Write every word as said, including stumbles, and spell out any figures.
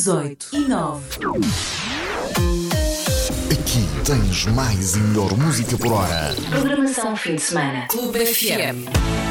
das oito e nove. Aqui tens mais e melhor música por hora. Programação fim de semana. Clube F M.